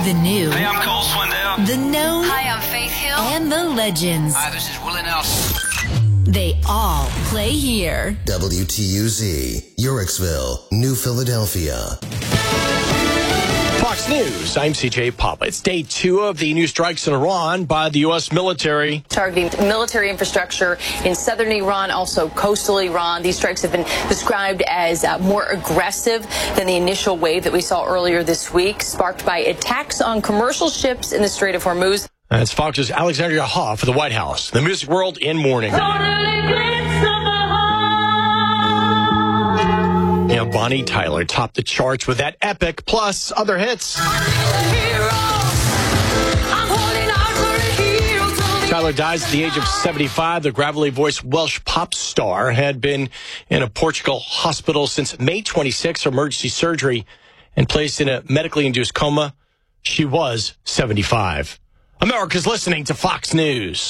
The new. Hey, I'm Cole Swindell. The known. Hi, I'm Faith Hill. And the legends. Hi, this is Willie Nelson. They all play here. WTUZ, Yorksville, New Philadelphia. Fox News, I'm CJ Papa. It's day 2 of the new strikes in Iran by the U.S. military. Targeting military infrastructure in southern Iran, also coastal Iran. These strikes have been described as more aggressive than the initial wave that we saw earlier this week, sparked by attacks on commercial ships in the Strait of Hormuz. That's Fox's Alexandria Hoff for the White House. The music world in mourning. Yeah, Bonnie Tyler topped the charts with that epic, plus other hits. Tyler dies at the age of 75. The gravelly-voiced Welsh pop star had been in a Portugal hospital since May 26 for emergency surgery and placed in a medically induced coma. She was 75. America's listening to Fox News.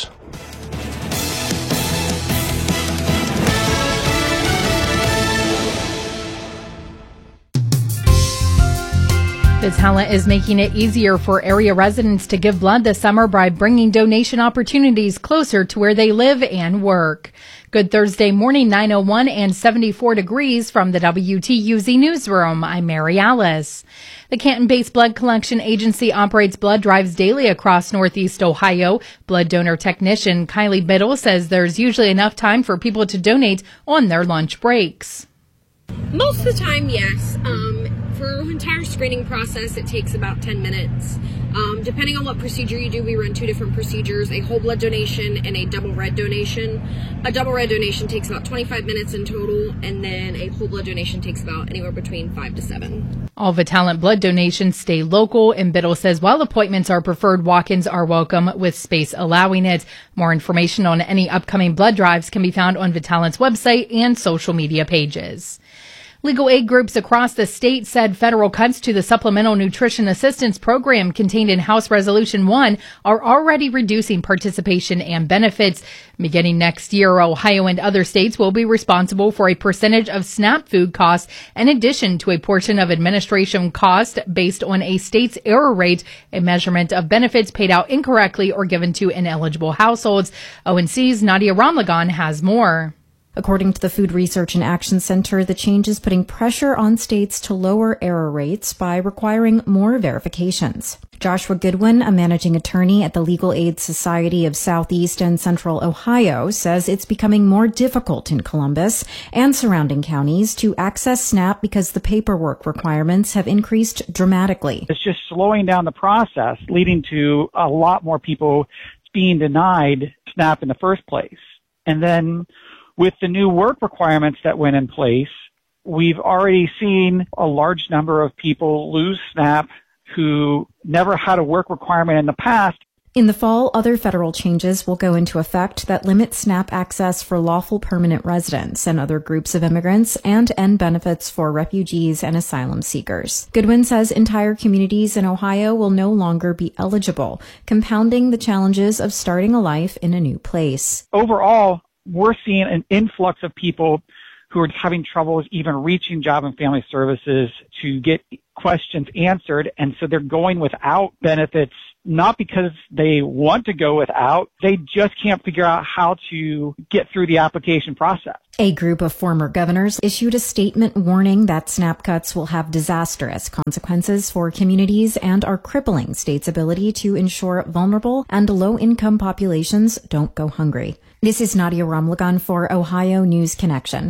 Vitalant is making it easier for area residents to give blood this summer by bringing donation opportunities closer to where they live and work. Good Thursday morning, 9:01 and 74 degrees from the WTUZ newsroom. I'm Mary Alice. The Canton-based blood collection agency operates blood drives daily across Northeast Ohio. Blood donor technician Kylie Biddle says there's usually enough time for people to donate on their lunch breaks. Most of the time, yes. For our entire screening process, it takes about 10 minutes. Depending on what procedure you do, we run 2 different procedures, a whole blood donation and a double red donation. A double red donation takes about 25 minutes in total, and then a whole blood donation takes about anywhere between 5 to 7. All Vitalant blood donations stay local, and Biddle says while appointments are preferred, walk-ins are welcome with space allowing it. More information on any upcoming blood drives can be found on Vitalant's website and social media pages. Legal aid groups across the state said federal cuts to the Supplemental Nutrition Assistance Program contained in House Resolution 1 are already reducing participation and benefits. Beginning next year, Ohio and other states will be responsible for a percentage of SNAP food costs in addition to a portion of administration cost based on a state's error rate, a measurement of benefits paid out incorrectly or given to ineligible households. ONC's Nadia Ramlagan has more. According to the Food Research and Action Center, the change is putting pressure on states to lower error rates by requiring more verifications. Joshua Goodwin, a managing attorney at the Legal Aid Society of Southeast and Central Ohio, says it's becoming more difficult in Columbus and surrounding counties to access SNAP because the paperwork requirements have increased dramatically. It's just slowing down the process, leading to a lot more people being denied SNAP in the first place. And then with the new work requirements that went in place, we've already seen a large number of people lose SNAP who never had a work requirement in the past. In the fall, other federal changes will go into effect that limit SNAP access for lawful permanent residents and other groups of immigrants and end benefits for refugees and asylum seekers. Goodwin says entire communities in Ohio will no longer be eligible, compounding the challenges of starting a life in a new place. Overall, we're seeing an influx of people who are having troubles even reaching Job and Family Services to get questions answered. And so they're going without benefits, not because they want to go without. They just can't figure out how to get through the application process. A group of former governors issued a statement warning that SNAP cuts will have disastrous consequences for communities and are crippling states' ability to ensure vulnerable and low-income populations don't go hungry. This is Nadia Ramlagan for Ohio News Connection.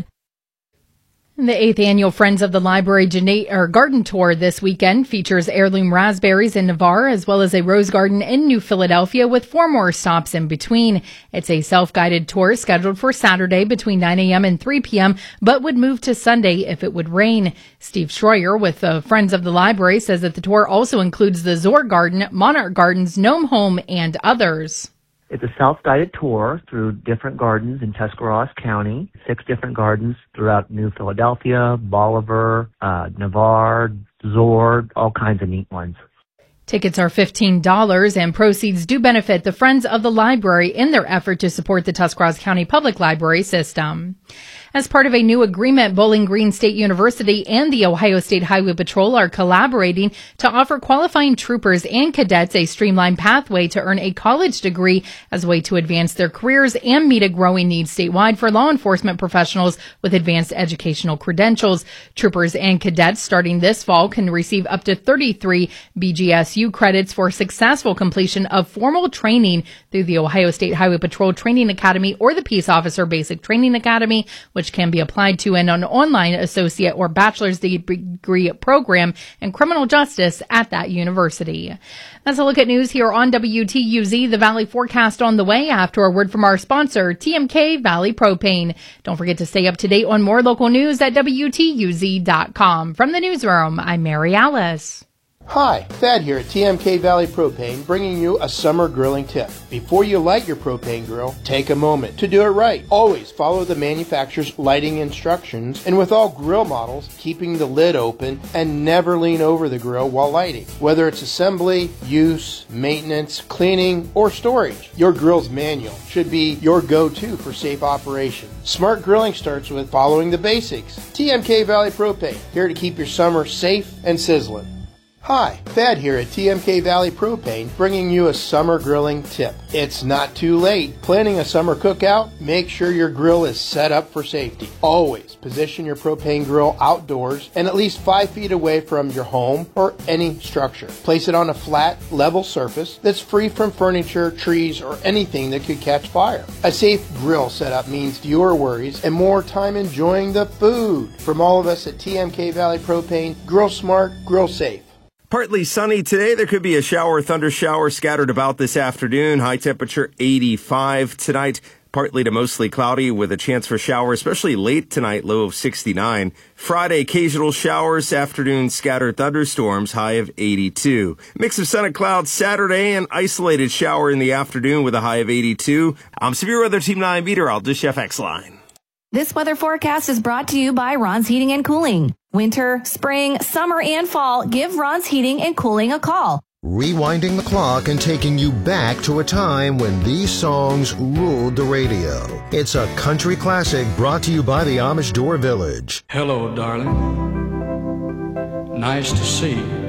The 8th annual Friends of the Library Garden Tour this weekend features heirloom raspberries in Navarre as well as a rose garden in New Philadelphia with 4 more stops in between. It's a self-guided tour scheduled for Saturday between 9 a.m. and 3 p.m., but would move to Sunday if it would rain. Steve Schroyer with the Friends of the Library says that the tour also includes the Zor Garden, Monarch Gardens, Gnome Home, and others. It's a self-guided tour through different gardens in Tuscarawas County, 6 different gardens throughout New Philadelphia, Bolivar, Navarre, Zor, all kinds of neat ones. Tickets are $15 and proceeds do benefit the Friends of the Library in their effort to support the Tuscarawas County Public Library system. As part of a new agreement, Bowling Green State University and the Ohio State Highway Patrol are collaborating to offer qualifying troopers and cadets a streamlined pathway to earn a college degree as a way to advance their careers and meet a growing need statewide for law enforcement professionals with advanced educational credentials. Troopers and cadets starting this fall can receive up to 33 BGSU credits for successful completion of formal training through the Ohio State Highway Patrol Training Academy or the Peace Officer Basic Training Academy, which can be applied to an online associate or bachelor's degree program in criminal justice at that university. That's a look at news here on WTUZ. The Valley forecast on the way after a word from our sponsor, TMK Valley Propane. Don't forget to stay up to date on more local news at WTUZ.com. From the newsroom, I'm Mary Alice. Hi, Thad here at TMK Valley Propane, bringing you a summer grilling tip. Before you light your propane grill, take a moment to do it right. Always follow the manufacturer's lighting instructions, and with all grill models, keeping the lid open and never lean over the grill while lighting. Whether it's assembly, use, maintenance, cleaning, or storage, your grill's manual should be your go-to for safe operation. Smart grilling starts with following the basics. TMK Valley Propane, here to keep your summer safe and sizzling. Hi, Thad here at TMK Valley Propane, bringing you a summer grilling tip. It's not too late. Planning a summer cookout? Make sure your grill is set up for safety. Always position your propane grill outdoors and at least 5 feet away from your home or any structure. Place it on a flat, level surface that's free from furniture, trees, or anything that could catch fire. A safe grill setup means fewer worries and more time enjoying the food. From all of us at TMK Valley Propane, grill smart, grill safe. Partly sunny today. There could be a shower, thunder shower scattered about this afternoon. High temperature 85 tonight. Partly to mostly cloudy with a chance for showers, especially late tonight, low of 69. Friday, occasional showers, afternoon scattered thunderstorms, high of 82. Mix of sun and clouds Saturday, an isolated shower in the afternoon with a high of 82. I'm Severe Weather Team 9 meteorologist Dish FX Line. This weather forecast is brought to you by Ron's Heating and Cooling. Winter, spring, summer, and fall, give Ron's Heating and Cooling a call. Rewinding the clock and taking you back to a time when these songs ruled the radio. It's a country classic brought to you by the Amish Door Village. Hello, darling. Nice to see you.